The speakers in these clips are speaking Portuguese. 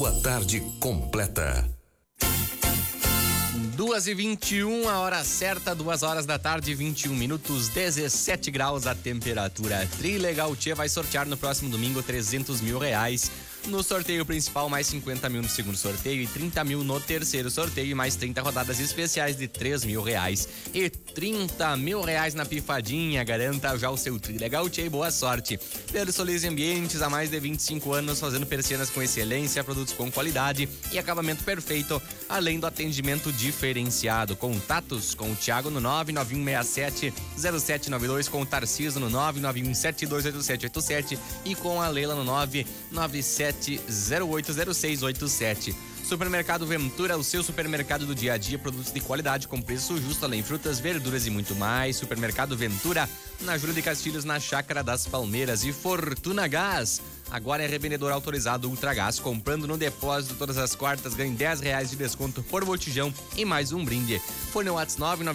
Sua tarde completa. 2h21, a hora certa, 2 horas da tarde, 21 minutos, 17 graus a temperatura. Trilegal Tia vai sortear no próximo domingo R$300 mil. No sorteio principal, mais 50 mil no segundo sorteio e 30 mil no terceiro sorteio, e mais 30 rodadas especiais de R$3 mil e 30 mil na pifadinha. Garanta já o seu Trilegal Tia e boa sorte. Persolize Ambientes, há mais de 25 anos fazendo persianas com excelência, produtos com qualidade e acabamento perfeito, além do atendimento diferenciado. Contatos com o Thiago no 991670792, com o Tarciso no 991728787 e com a Leila no 997080687. Supermercado Ventura, o seu supermercado do dia a dia, produtos de qualidade com preço justo, além frutas, verduras e muito mais. Supermercado Ventura, na Júlio de Castilhos, na Chácara das Palmeiras. E Fortuna Gás, agora é revendedor autorizado Ultragás. Comprando no depósito todas as quartas, ganhe R$10 de desconto por botijão e mais um brinde. Fone no WhatsApp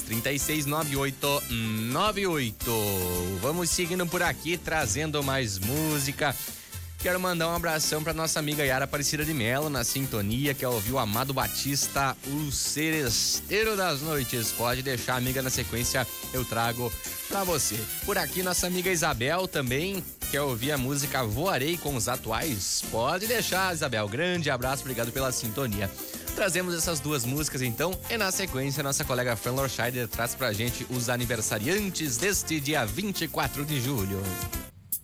993369898. Vamos seguindo por aqui, trazendo mais música. Quero mandar um abração pra nossa amiga Yara Aparecida de Melo, na sintonia, que ouviu o Amado Batista, o Seresteiro das Noites. Pode deixar, amiga, na sequência eu trago pra você. Por aqui, nossa amiga Isabel também quer ouvir a música Voarei com os Atuais. Pode deixar, Isabel. Grande abraço, obrigado pela sintonia. Trazemos essas duas músicas então, e na sequência nossa colega Fran Lorscheider traz pra gente os aniversariantes deste dia 24 de julho.